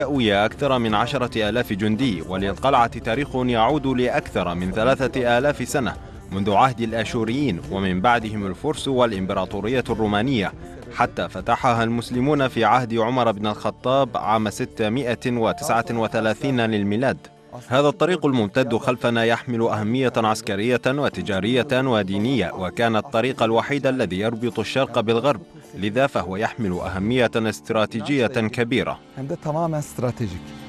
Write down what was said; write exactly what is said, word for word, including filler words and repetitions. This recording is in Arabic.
ويا أكثر من عشرة آلاف جندي، وللقلعة تاريخ يعود لأكثر من ثلاثة آلاف سنة منذ عهد الآشوريين، ومن بعدهم الفرس والإمبراطورية الرومانية، حتى فتحها المسلمون في عهد عمر بن الخطاب عام ستمائة وتسعة وثلاثين للميلاد. هذا الطريق الممتد خلفنا يحمل أهمية عسكرية وتجارية ودينية، وكان الطريق الوحيد الذي يربط الشرق بالغرب، لذا فهو يحمل أهمية استراتيجية كبيرة.